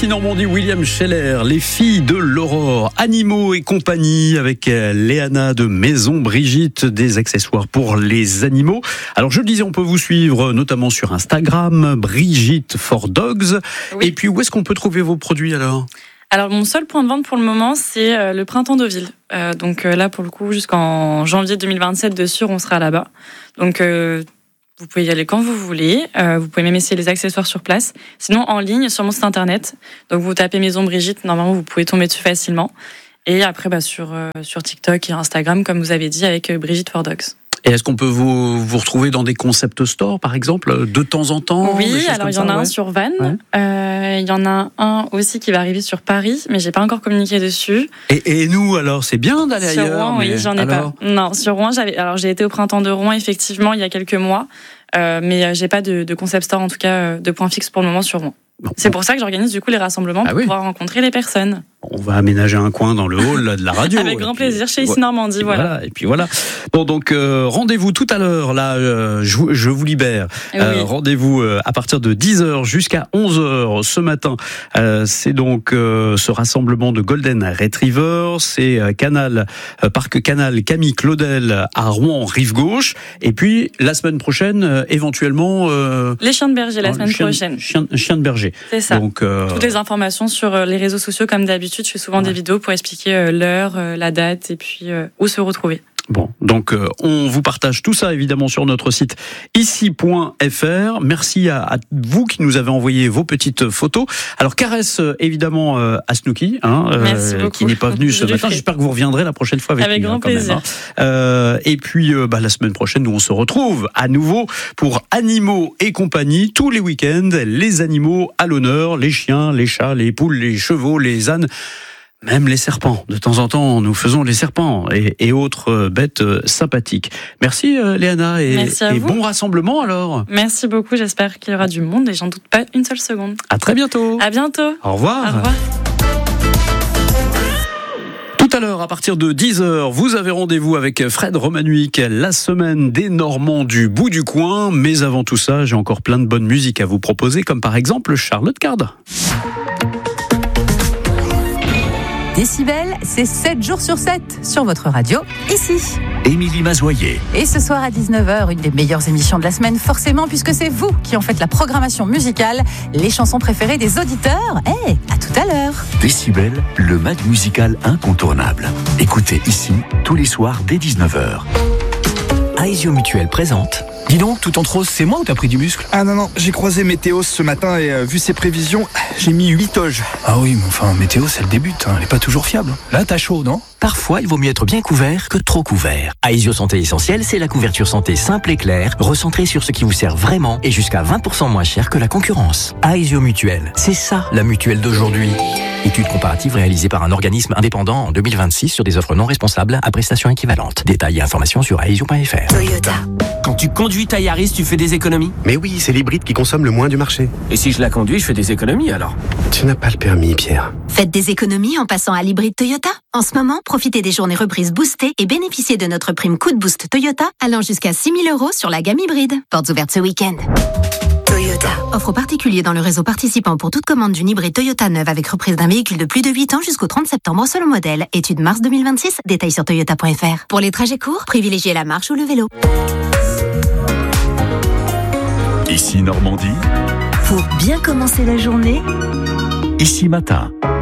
Ici Normandie, William Scheller, les filles de l'aurore, animaux et compagnie avec Léana de Maison Brigitte, des accessoires pour les animaux. Alors je le disais, on peut vous suivre notamment sur Instagram, Brigitte for Dogs. Oui. Et puis où est-ce qu'on peut trouver vos produits alors ? Alors mon seul point de vente pour le moment, c'est le Printemps Deauville. Donc là pour le coup, jusqu'en janvier 2027 de sûr, on sera là-bas. Donc vous pouvez y aller quand vous voulez. Vous pouvez même essayer les accessoires sur place. Sinon, en ligne, sur mon site internet. Donc, vous tapez Maison Brigitte. Normalement, vous pouvez tomber dessus facilement. Et après, sur TikTok et Instagram, comme vous avez dit, avec Brigitte for Dogs. Et est-ce qu'on peut vous retrouver dans des concept stores, par exemple, de temps en temps ? Oui, alors il y en a un sur Vannes. Ouais. Il y en a un aussi qui va arriver sur Paris, mais j'ai pas encore communiqué dessus. Et nous, alors, c'est bien d'aller ailleurs ? Sur Rouen, oui, j'en ai pas. Non, sur Rouen, j'ai été au printemps de Rouen, effectivement, il y a quelques mois. Mais j'ai pas de concept store, en tout cas, de point fixe pour le moment sur Rouen. Bon, c'est pour ça que j'organise du coup les rassemblements pour pouvoir rencontrer les personnes. On va aménager un coin dans le hall de la radio. Avec grand plaisir chez Ici Normandie, voilà. Et puis voilà. Bon, donc rendez-vous tout à l'heure. Là, je vous libère. Oui. Rendez-vous à partir de 10h jusqu'à 11h ce matin. C'est donc ce rassemblement de Golden Retriever. C'est Parc Canal Camille Claudel à Rouen, rive gauche. Et puis la semaine prochaine, éventuellement. Les chiens de berger la semaine prochaine. Chiens de berger. C'est ça. Donc, toutes les informations sur les réseaux sociaux comme d'habitude. Je fais souvent des vidéos pour expliquer l'heure, la date et puis où se retrouver. Bon, donc on vous partage tout ça évidemment sur notre site ici.fr. Merci à vous qui nous avez envoyé vos petites photos. Alors caresse évidemment à Snooki, qui n'est pas venu ce matin. J'espère que vous reviendrez la prochaine fois avec lui. Grand plaisir. Et puis la semaine prochaine, nous on se retrouve à nouveau pour Animaux et compagnie. Tous les week-ends, les animaux à l'honneur, les chiens, les chats, les poules, les chevaux, les ânes. Même les serpents. De temps en temps, nous faisons les serpents et autres bêtes sympathiques. Merci Léana et bon rassemblement alors. Merci beaucoup, j'espère qu'il y aura du monde et j'en doute pas une seule seconde. À très bientôt. À bientôt. Au revoir. Au revoir. Tout à l'heure, à partir de 10h, vous avez rendez-vous avec Fred Romanuik, la semaine des Normands du bout du coin. Mais avant tout ça, j'ai encore plein de bonne musique à vous proposer, comme par exemple Charlotte Card. Décibel, c'est 7 jours sur 7 sur votre radio, ici. Émilie Mazoyer. Et ce soir à 19h, une des meilleures émissions de la semaine, forcément, puisque c'est vous qui en faites la programmation musicale, les chansons préférées des auditeurs. À tout à l'heure. Décibel, le mag musical incontournable. Écoutez ici, tous les soirs dès 19h. Aesio Mutuel présente. Dis donc, tout entre rose, c'est moi ou t'as pris du muscle ? Ah non, j'ai croisé Météos ce matin et vu ses prévisions, j'ai mis 8 oges. Ah oui, mais enfin, Météos, elle débute, elle est pas toujours fiable. Là, t'as chaud, non ? Parfois, il vaut mieux être bien couvert que trop couvert. Aesio Santé Essentielle, c'est la couverture santé simple et claire, recentrée sur ce qui vous sert vraiment et jusqu'à 20% moins cher que la concurrence. Aesio Mutuel, c'est ça la mutuelle d'aujourd'hui. Étude comparative réalisée par un organisme indépendant en 2026 sur des offres non responsables à prestations équivalentes. Détails et informations sur aesio.fr. Toyota. Quand tu conduis ta Yaris, tu fais des économies ? Mais oui, c'est l'hybride qui consomme le moins du marché. Et si je la conduis, je fais des économies alors ? Tu n'as pas le permis, Pierre. Faites des économies en passant à l'hybride Toyota. En ce moment, profitez des journées reprises boostées et bénéficiez de notre prime coup de boost Toyota allant jusqu'à 6 000 € sur la gamme hybride. Portes ouvertes ce week-end. Toyota. Offre aux particuliers dans le réseau participant pour toute commande d'une hybride Toyota neuve avec reprise d'un véhicule de plus de 8 ans jusqu'au 30 septembre selon modèle. Étude mars 2026. Détails sur toyota.fr. Pour les trajets courts, privilégiez la marche ou le vélo. Ici Normandie. Pour bien commencer la journée, Ici matin.